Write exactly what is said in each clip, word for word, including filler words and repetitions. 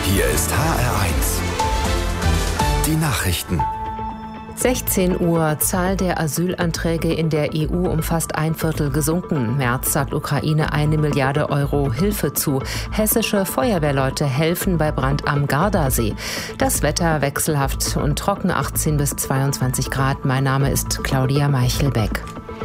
Hier ist H R eins. Die Nachrichten. sechzehn Uhr, Zahl der Asylanträge in der E U um fast ein Viertel gesunken. Merz sagt Ukraine eine Milliarde Euro Hilfe zu. Hessische Feuerwehrleute helfen bei Brand am Gardasee. Das Wetter wechselhaft und trocken, achtzehn bis zweiundzwanzig Grad. Mein Name ist Claudia Meichelbeck.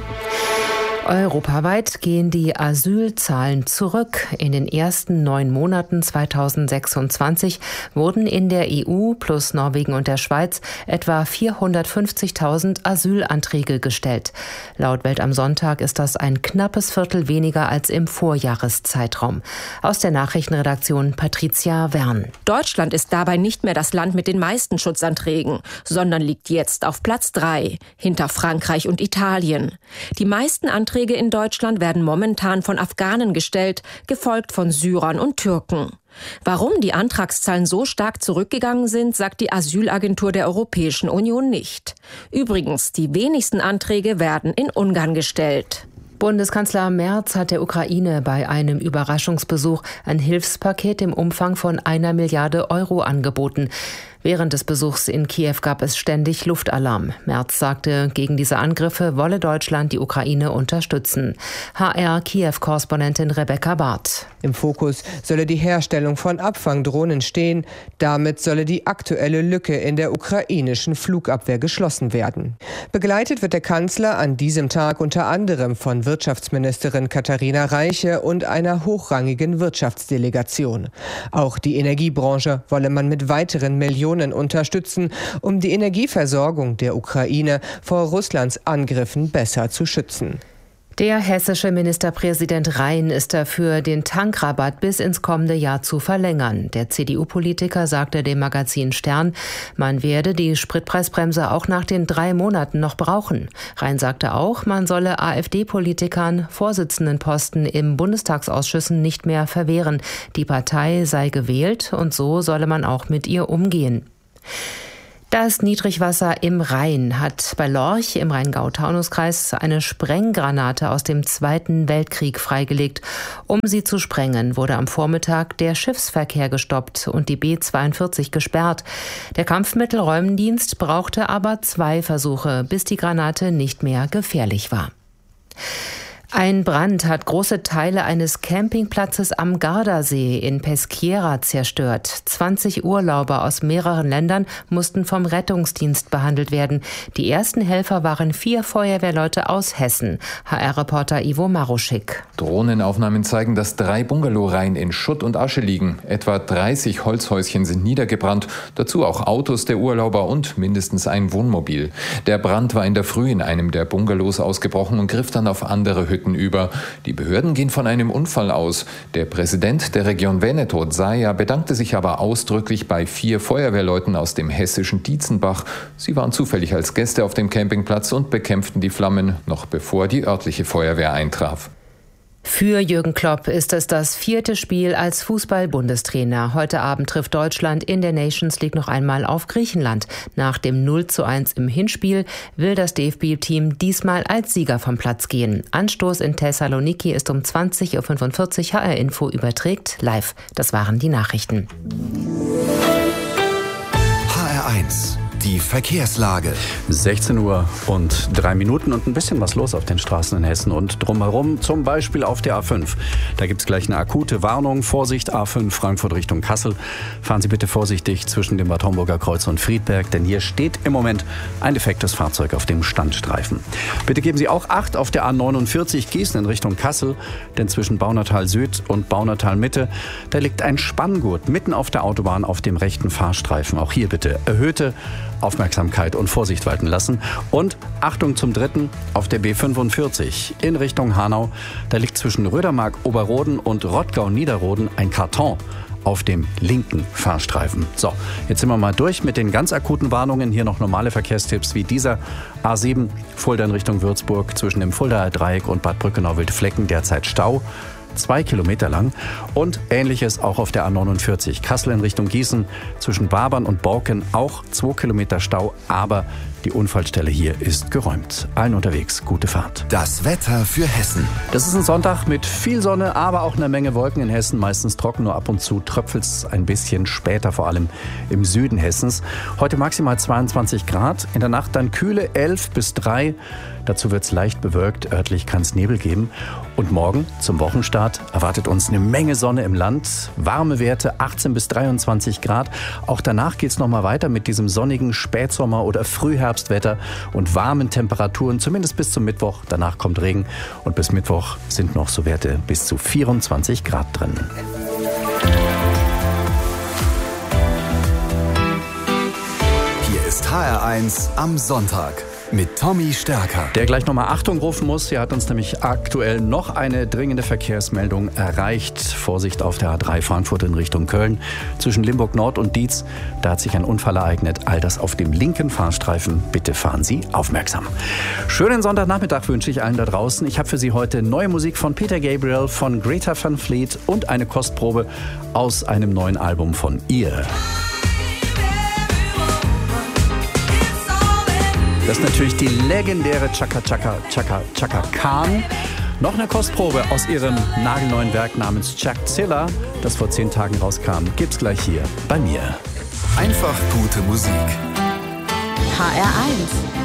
Europaweit gehen die Asylzahlen zurück. In den ersten neun Monaten zweitausendsechsundzwanzig wurden in der E U plus Norwegen und der Schweiz etwa vierhundertfünfzigtausend Asylanträge gestellt. Laut Welt am Sonntag ist das ein knappes Viertel weniger als im Vorjahreszeitraum. Aus der Nachrichtenredaktion Patricia Wern. Deutschland ist dabei nicht mehr das Land mit den meisten Schutzanträgen, sondern liegt jetzt auf Platz drei, hinter Frankreich und Italien. Die meisten Anträge in Deutschland werden momentan von Afghanen gestellt, gefolgt von Syrern und Türken. Warum die Antragszahlen so stark zurückgegangen sind, sagt die Asylagentur der Europäischen Union nicht. Übrigens, die wenigsten Anträge werden in Ungarn gestellt. Bundeskanzler Merz hat der Ukraine bei einem Überraschungsbesuch ein Hilfspaket im Umfang von einer Milliarde Euro angeboten. Während des Besuchs in Kiew gab es ständig Luftalarm. Merz sagte, gegen diese Angriffe wolle Deutschland die Ukraine unterstützen. H R-Kiew-Korrespondentin Rebecca Barth. Im Fokus solle die Herstellung von Abfangdrohnen stehen. Damit solle die aktuelle Lücke in der ukrainischen Flugabwehr geschlossen werden. Begleitet wird der Kanzler an diesem Tag unter anderem von Wirtschaftsministerin Katharina Reiche und einer hochrangigen Wirtschaftsdelegation. Auch die Energiebranche wolle man mit weiteren Millionen unterstützen, um die Energieversorgung der Ukraine vor Russlands Angriffen besser zu schützen. Der hessische Ministerpräsident Rhein ist dafür, den Tankrabatt bis ins kommende Jahr zu verlängern. Der C D U-Politiker sagte dem Magazin Stern, man werde die Spritpreisbremse auch nach den drei Monaten noch brauchen. Rhein sagte auch, man solle AfD-Politikern Vorsitzendenposten im Bundestagsausschüssen nicht mehr verwehren. Die Partei sei gewählt und so solle man auch mit ihr umgehen. Das Niedrigwasser im Rhein hat bei Lorch im Rheingau-Taunus-Kreis eine Sprenggranate aus dem Zweiten Weltkrieg freigelegt. Um sie zu sprengen, wurde am Vormittag der Schiffsverkehr gestoppt und die B zweiundvierzig gesperrt. Der Kampfmittelräumdienst brauchte aber zwei Versuche, bis die Granate nicht mehr gefährlich war. Ein Brand hat große Teile eines Campingplatzes am Gardasee in Peschiera zerstört. zwanzig Urlauber aus mehreren Ländern mussten vom Rettungsdienst behandelt werden. Die ersten Helfer waren vier Feuerwehrleute aus Hessen. H R-Reporter Ivo Maruschik. Drohnenaufnahmen zeigen, dass drei Bungalowreihen in Schutt und Asche liegen. Etwa dreißig Holzhäuschen sind niedergebrannt. Dazu auch Autos der Urlauber und mindestens ein Wohnmobil. Der Brand war in der Früh in einem der Bungalows ausgebrochen und griff dann auf andere Hütten über. Die Behörden gehen von einem Unfall aus. Der Präsident der Region Veneto, Zaia, bedankte sich aber ausdrücklich bei vier Feuerwehrleuten aus dem hessischen Dietzenbach. Sie waren zufällig als Gäste auf dem Campingplatz und bekämpften die Flammen, noch bevor die örtliche Feuerwehr eintraf. Für Jürgen Klopp ist es das vierte Spiel als Fußball-Bundestrainer. Heute Abend trifft Deutschland in der Nations League noch einmal auf Griechenland. Nach dem null zu eins im Hinspiel will das D F B-Team diesmal als Sieger vom Platz gehen. Anstoß in Thessaloniki ist um zwanzig Uhr fünfundvierzig. H R-Info überträgt live. Das waren die Nachrichten. H R eins. Die Verkehrslage. sechzehn Uhr und drei Minuten und ein bisschen was los auf den Straßen in Hessen und drumherum, zum Beispiel auf der A fünf. Da gibt es gleich eine akute Warnung. Vorsicht, A fünf Frankfurt Richtung Kassel. Fahren Sie bitte vorsichtig zwischen dem Bad Homburger Kreuz und Friedberg, denn hier steht im Moment ein defektes Fahrzeug auf dem Standstreifen. Bitte geben Sie auch Acht auf der A neunundvierzig Gießen in Richtung Kassel, denn zwischen Baunatal Süd und Baunatal Mitte, da liegt ein Spanngurt mitten auf der Autobahn auf dem rechten Fahrstreifen. Auch hier bitte erhöhte Aufmerksamkeit und Vorsicht walten lassen. Und Achtung zum dritten auf der B fünfundvierzig in Richtung Hanau. Da liegt zwischen Rödermark, Oberroden und Rottgau-Niederroden ein Karton auf dem linken Fahrstreifen. So, jetzt sind wir mal durch mit den ganz akuten Warnungen. Hier noch normale Verkehrstipps wie dieser. A sieben Fulda in Richtung Würzburg zwischen dem Fuldaer Dreieck und Bad Brückenau-Wildflecken derzeit Stau. zwei Kilometer lang. Und Ähnliches auch auf der A neunundvierzig. Kassel in Richtung Gießen zwischen Barbern und Borken auch zwei Kilometer Stau, aber die Unfallstelle hier ist geräumt. Allen unterwegs, gute Fahrt. Das Wetter für Hessen. Das ist ein Sonntag mit viel Sonne, aber auch einer Menge Wolken in Hessen. Meistens trocken, nur ab und zu tröpfelt es ein bisschen später, vor allem im Süden Hessens. Heute maximal zweiundzwanzig Grad, in der Nacht dann kühle elf bis drei. Dazu wird es leicht bewölkt, örtlich kann es Nebel geben. Und morgen zum Wochenstart erwartet uns eine Menge Sonne im Land. Warme Werte achtzehn bis dreiundzwanzig Grad. Auch danach geht es nochmal weiter mit diesem sonnigen Spätsommer- oder Frühherbstwetter und warmen Temperaturen, zumindest bis zum Mittwoch. Danach kommt Regen und bis Mittwoch sind noch so Werte bis zu vierundzwanzig Grad drin. Hier ist H R eins am Sonntag mit Tommy Stärker. Der gleich nochmal Achtung rufen muss. Hier hat uns nämlich aktuell noch eine dringende Verkehrsmeldung erreicht. Vorsicht auf der A drei Frankfurt in Richtung Köln. Zwischen Limburg Nord und Dietz, da hat sich ein Unfall ereignet. All das auf dem linken Fahrstreifen. Bitte fahren Sie aufmerksam. Schönen Sonntagnachmittag wünsche ich allen da draußen. Ich habe für Sie heute neue Musik von Peter Gabriel, von Greta Van Fleet und eine Kostprobe aus einem neuen Album von ihr. Das ist natürlich die legendäre Chaka Chaka Chaka Chaka Khan. Noch eine Kostprobe aus ihrem nagelneuen Werk namens Chuckzilla, das vor zehn Tagen rauskam, gibt's gleich hier bei mir. Einfach gute Musik. H R eins